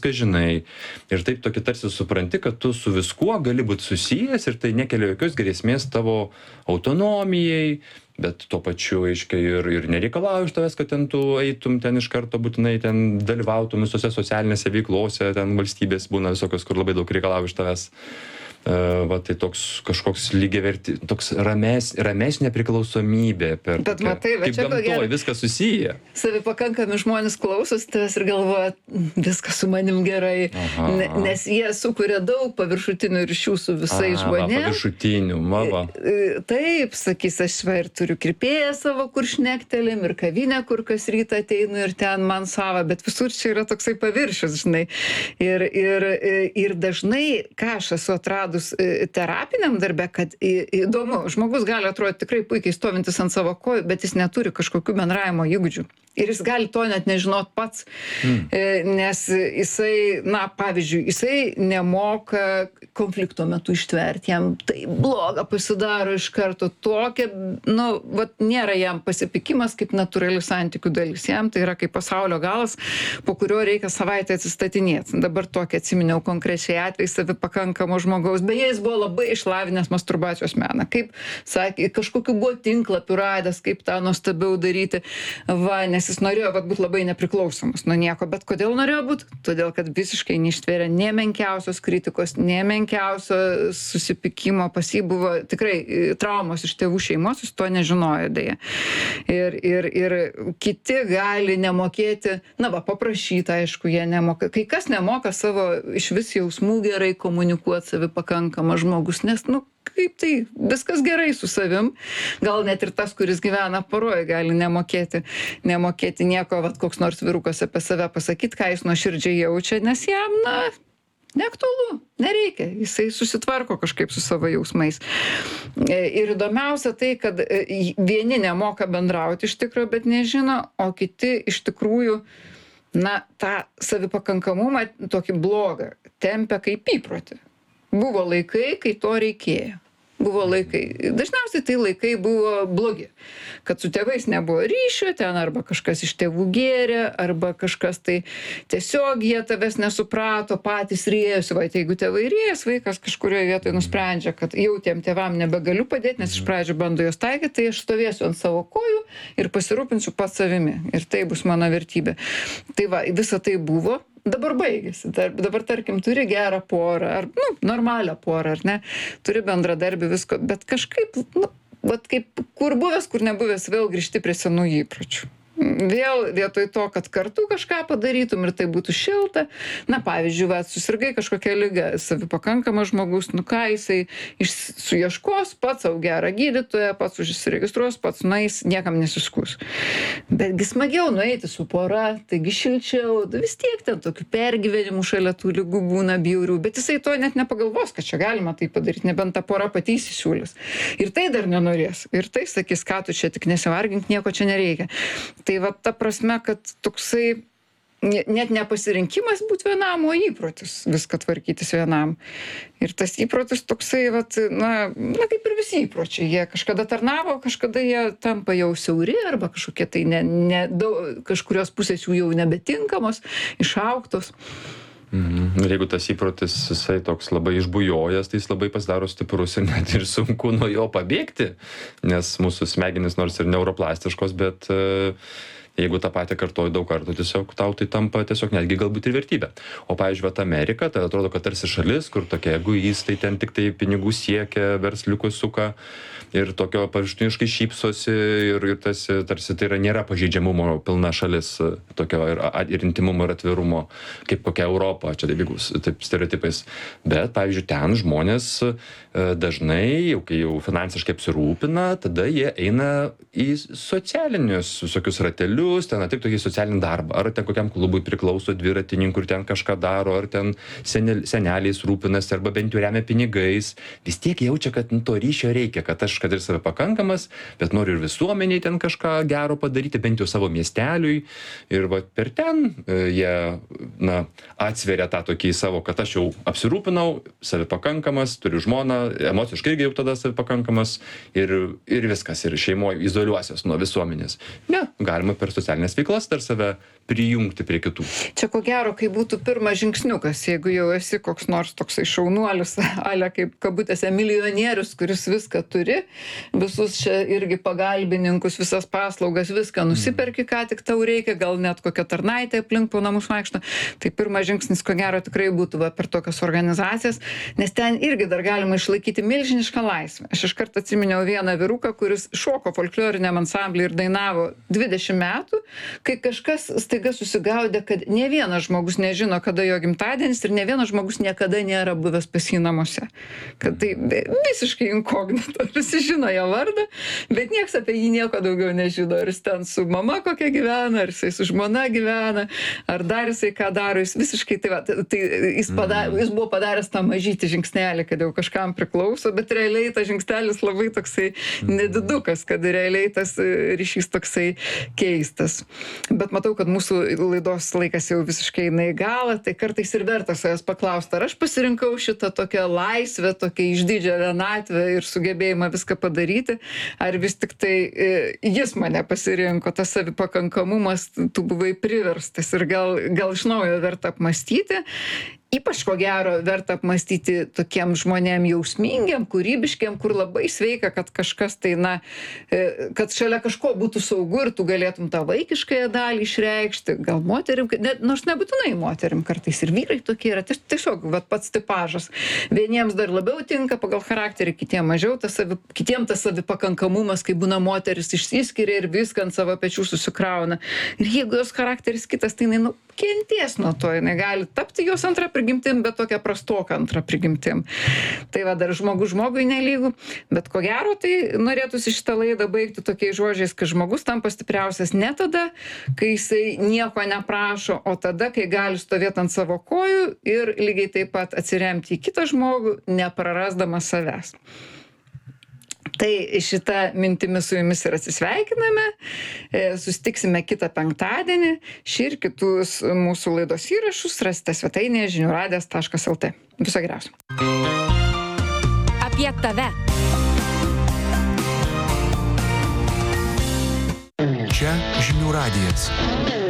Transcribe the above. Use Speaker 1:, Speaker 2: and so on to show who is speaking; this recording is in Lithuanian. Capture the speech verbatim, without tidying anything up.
Speaker 1: ką žinai. Ir taip tokį tarsi supranti, kad tu su viskuo gali būti susijęs ir tai nekelia jokios grėsmės tavo autonomijai, bet tuo pačiu, aiškiai, ir, ir nereikalauja iš tavęs, kad ten tu eitum ten iš karto būtinai ten dalyvautum visose socialinėse veiklose, ten valstybės būna visokios, kur labai daug reikalauja iš tavęs. Uh, va, tai toks kažkoks lygiaverti, toks rames, ramesnė priklausomybė per
Speaker 2: Bet
Speaker 1: tokią,
Speaker 2: matai, va
Speaker 1: kaip
Speaker 2: čia ko
Speaker 1: gamtoj,
Speaker 2: gero-
Speaker 1: viskas susiję.
Speaker 2: Savi pakankami žmonės klausosi tavęs ir galvoja, viskas su manim gerai,
Speaker 1: Aha.
Speaker 2: ne, nes jie sukuria daug paviršutinių ryšių su visais
Speaker 1: A, va,
Speaker 2: žmonėmis.
Speaker 1: paviršutinių, va, va.
Speaker 2: Taip, sakys, aš va ir turiu kirpėją savo, kur šnektelim, ir kavinę, kur kas rytą ateinu ir ten man sava, bet visur čia yra toksai paviršius, žinai. Ir, ir, ir dažnai, ką aš esu atradus terapiniam darbe, kad į- įdomu, žmogus gali atrodyti tikrai puikiai stovintis ant savo kojų, bet jis neturi kažkokių bendravimo įgūdžių. Ir jis gali to net nežinot pats, mm. nes jisai, na, pavyzdžiui, jisai nemoka konflikto metu ištverti, jam tai bloga pasidaro iš karto tokia, nu, vat nėra jam pasipikimas kaip natūrali santykių dalis, jam tai yra kaip pasaulio galas, po kurio reikia savaitę atsistatinėti. Dabar tokį atsiminiau konkrečiai atvejį savi pakankamo žmogaus, beje, jis buvo labai išlavinęs masturbacijos meną, kaip, sakė, kažkokiu buvo tinklapių radęs, kaip tą nuostabiau daryti, va, nes jis norėjo vat, būti labai nepriklausomas nuo nieko, bet kodėl norėjo būti? Todėl, kad visiškai neištvėrė nė menkiausios kritikos, nė menkiausio susipykimo, pas jį buvo tikrai traumos iš tėvų šeimos, jis to nežinojo dėja. Ir, ir, ir kiti gali nemokėti, na va, paprašyti, aišku, jie nemoka. Kai kas nemoka savo iš vis jausmų gerai komunikuoti, savi pakankamas žmogus, nes, nu, kaip tai, viskas gerai su savim, gal net ir tas, kuris gyvena poroj, gali nemokėti, nemokėti nieko, vat koks nors vyrukas apie save pasakyti, ką jis nuoširdžiai jaučia, nes jam, na, neaktualu, nereikia, jisai susitvarko kažkaip su savo jausmais. Ir įdomiausia tai, kad vieni nemoka bendrauti iš tikrųjų, bet nežino, o kiti iš tikrųjų, na, tą savipakankamumą tokį blogą tempia kaip įprotį. Buvo laikai, kai to reikėjo. Buvo laikai. Dažniausiai tai laikai buvo blogi. Kad su tėvais nebuvo ryšio, ten arba kažkas iš tėvų gėrė, arba kažkas tai tiesiog jie tavęs nesuprato, patys rėjosi. Va, tai jeigu tėvai rėjęs, vaikas kažkurioje vietoje nusprendžia, kad jau tiem tėvam nebegaliu padėti, nes iš pradžių bando jos taikyti, tai aš stovėsiu ant savo kojų ir pasirūpinsiu pats savimi. Ir tai bus mano vertybė. Tai va, visa tai buvo. Dabar baigėsi. Dabar, tarkim, turi gerą porą, ar, nu, normalią porą, ar ne, turi bendradarbį visko, bet kažkaip, nu, vat kaip kur buvęs, kur nebuvęs, vėl grįžti prie senų įpročių. Vėl vietoj to, kad kartu kažką padarytum ir tai būtų šilta, na, pavyzdžiui, va, susirgai kažkokią ligą, savipakankamas žmogus, nu ką, jisai iš, suieškos pats savo gerą gydytoją, pats užsiregistruos, pats nueis, niekam nesiskūs. Betgi smagiau nueiti su pora, taigi šilčiau, vis tiek ten tokių pergyvenimų šalia tų ligų būna bjaurių, bet jisai to net nepagalvos, kad čia galima tai padaryti, nebent ta pora pati įsisiūlys. Ir tai dar nenorės. Ir tai sakys, ką tu čia tik nesivargink, nieko čia nereikia. Tai va ta prasme, kad toksai net nepasirinkimas būti vienam, o įprotis viską tvarkytis vienam. Ir tas įprotis toksai, vat, na, na, kaip ir visi įpročiai. Jie kažkada tarnavo, kažkada jie tampa jau siauri, arba kažkokie tai ne, ne, daug, kažkurios pusės jų jau nebetinkamos, išaugtos.
Speaker 1: Mhm. Ir jeigu tas įprotis, jisai toks labai išbujojęs, tai jis labai pasidaro stiprus ir net ir sunku nuo jo pabėgti, nes mūsų smegenys nors ir neuroplastiškos, bet uh, jeigu tą patį kartoji daug kartų, tiesiog tau tai tampa tiesiog netgi galbūt ir vertybė. O pavyzdžiui, vat Amerika, tai atrodo, kad tarsi šalis, kur tokie egoistai ten tik tai pinigų siekia, versliukus suka ir tokio paviršutiniškai šypsosi ir, ir tarsi, tarsi tai yra nėra pažeidžiamumo pilna šalis, tokio ir, ir intimumo ir atvirumo, kaip kokia Europa, čia taip, taip stereotipais. Bet, pavyzdžiui, ten žmonės dažnai, jau kai jau finansiškai apsirūpina, tada jie eina į socialinius visokius ratelius, ten atlik tokį socialinį darbą, ar ten kokiam klubui priklauso dviratininkų ir ten kažką daro, ar ten senel, seneliais rūpinasi, arba bent jau remia pinigais, vis tiek jaučia, kad nu, to ryšio reikia, kad aš kad ir save pakankamas, bet noriu ir visuomeniai ten kažką gero padaryti, bent jau savo miesteliui, ir va per ten e, jie na, atsveria tą tokį savo, kad aš jau apsirūpinau, save pakankamas, turiu žmoną, emociškai irgi jau tada save pakankamas, ir, ir viskas, ir šeimoje izoliuosios nuo visuomenės. Ne, galima per socialinės veiklas dar save prijungti prie kitų.
Speaker 2: Čia ko gero, kai būtų pirmas žingsniukas, jeigu jau esi koks nors toksai šaunuolis, ale kaip kabutėse milijonierius, kuris viską turi, visus čia irgi pagalbininkus, visas paslaugas, viską nusiperki, ką tik tau reikia, gal net kokią tarnaitę aplink po namus vaikšto. Tai pirmas žingsnis, ko gero, tikrai būtų va, per tokias organizacijas, nes ten irgi dar galima išlaikyti milžinišką laisvę. Aš iškart atsiminiau vieną vyruką, kuris šoko folkloriniam ansamblį ir dainavo dvidešimt metų, kai kažkas staiga susigaudė, kad ne vienas žmogus nežino, kada jo gimtadienis ir ne vienas žmogus niekada nėra buvęs pas jį namuose. Kad tai visiškai inkognito, visi žino jo vardą, bet nieks apie jį nieko daugiau nežino. Ar jis ten su mama kokia gyvena, ar jisai su žmona gyvena, ar dar jisai ką daro, jis visiškai, tai, va, tai jis, padarė, jis buvo padaręs tą mažytį žingsnelį, kad jau kažkam priklauso, bet realiai tas žingsnelis labai toksai nedidukas, kad realiai tas ryšys toksai keistas. Bet matau, kad mūsų laidos laikas jau visiškai eina į galą, tai kartais ir verta savęs paklausti, ar aš pasirinkau šitą tokią laisvę, tokią išdidžią vienatvę ir sugebėjimą viską padaryti, ar vis tik tai jis mane pasirinko, tas savipakankamumas, tu buvai priverstas ir gal, gal iš naujo verta apmąstyti. Ypač ko gero verta apmąstyti tokiem žmonėm jausmingiam, kūrybiškiam, kur labai sveika, kad kažkas tai, na, kad šalia kažko būtų saugu ir tu galėtum tą vaikiškąją dalį išreikšti. Gal moterim, ne, nors nebūtinai moterim, kartais ir vyrai tokie yra. Tiesiog vat, pats tipažas. Vieniems dar labiau tinka pagal charakterį, kitiem mažiau. Tas savi, kitiem tas savipakankamumas, kai būna moteris išsiskiria ir viską ant savo pečių susikrauna. Ir jeigu jos charakteris kitas, tai jinai, nu, kenties nuo to, jinai gali tapti jos antra prigimtim, bet tokia prastoka antra prigimtim. Tai va, dar žmogus žmogui nelygų, bet ko gero, tai norėtųsi šitą laidą baigti tokiais žodžiais, kad žmogus tampa stipriausias ne tada, kai jisai nieko neprašo, o tada, kai gali stovėti ant savo kojų ir lygiai taip pat atsiremti į kitą žmogų, neprarasdamas savęs. Tai šitą mintimį su jumis ir atsisveikiname, susitiksime kitą penktadienį, šį ir kitus mūsų laidos įrašus rasite svetainėje žinių radijas taškas lt. Viso geriausio.
Speaker 3: Apie tave.
Speaker 4: Čia žinių radijas.